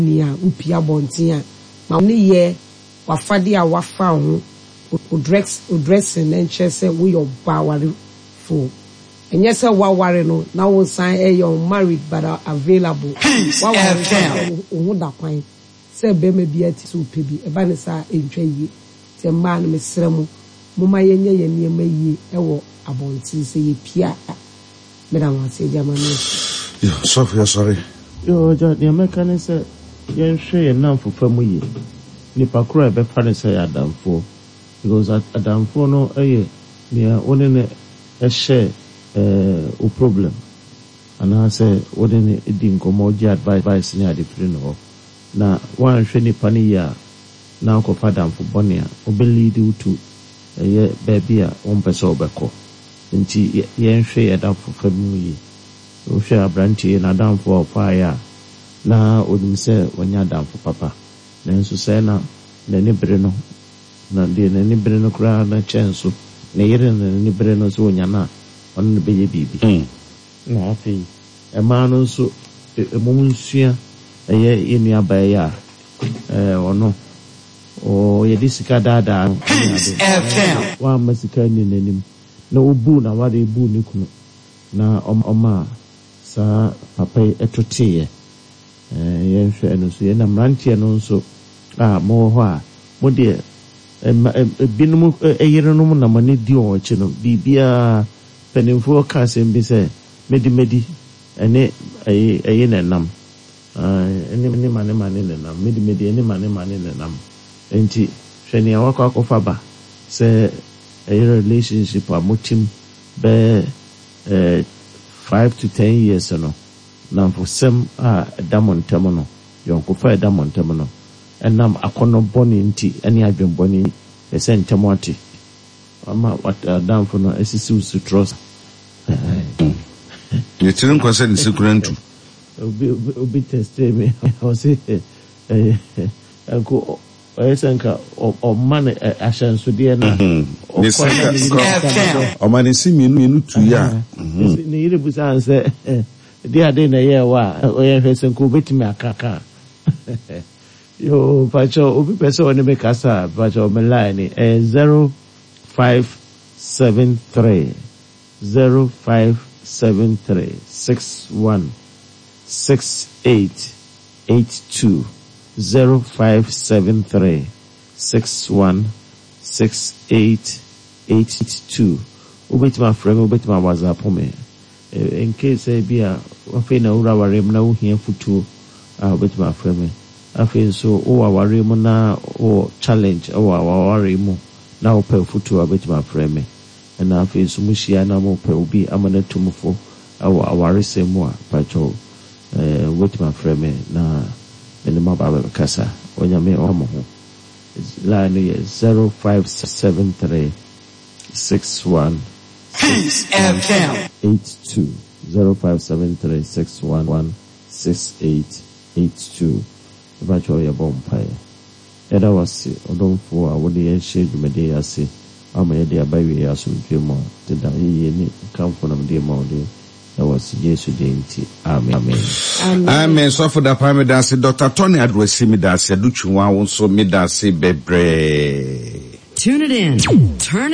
nia upia bontia ma ne ye wafade a wafa ho dressing and chese we your bawari for and yes waware no na won sign your married but are available waware who da kwan say be me bi ati so pebi e ba ne sa entwa yi te ma no mesremu moma yenye ye niema yi ewo abonti se ye pia madam ase jamani yo sorry yo ja the american say yen hwe ye nam fofamu yi ni pakro e be fa ne say adamfo because adamfo no eye ne one ne share o problem and I say what in di nkomo gi advice ni adefiri no na wan hwe ni pani ya na ko fadam fo bonia obeli di utu baby a on pese obeko nti yen hwe ya da fo famu yi o hwe abranti na dam fo fire na odum se wonya dam fo papa na nso se na ni bere no na de ni bere no kra na chenso na yere na ni bere no so wonya na on be ye bibi na afi e ma no nso emunsua ye ni abaye a ono o ye disika dada wa masika ni nanim na obu na wade bu ni kunu na oma sa papa etotie ye hwe no so ye na mrantie no nso mo ho a mo de binum eyerenum na mani di o chi no bibia penimfo ka sembi se medi ene ayi na nam ene mane na nam medi ene mane na nam enti hwene awakọ akofa ba se a relationship amotim be 5 to 10 years no na for sem diamond temono yonko fa diamond temono enam akono boni nti ene adwen boni ese ntemoati ama what down for no esisi usu trust you tirin kwase ni sekurantu obi test me o se ko esenka o man ashanso de na o man si minu tu ya ni ire busan se de ade na ye wa o ye esenka obetimi akaka yo pacho obi pese oni me kasa pacho me line 0573 61 6882 0573 61 6882 ubetima frame ubetima WhatsApp me in case bia afi na ura warem na uhia futu ubetima frame afi so o warem na o challenge o warem na o pe futu ubetima frame na afi so mushia na mo pe obi amana tumfo awaresem mu a pacho ubetima frame na minimum baba kasa onyame omo ho line 0573 61 6882 0573 61 6882 bacho ya bompae eda wasi odomfo a wodi ye hye dwumade yase ama ye de abawe ya asomdwemo teda ye ni kamfo na mde ma ode was Jesus Denti. Amen. So for the prime dance, Dr. Tony Adwesi Midasi, Duchu, so Midasi Bebre. Tune it in. Turn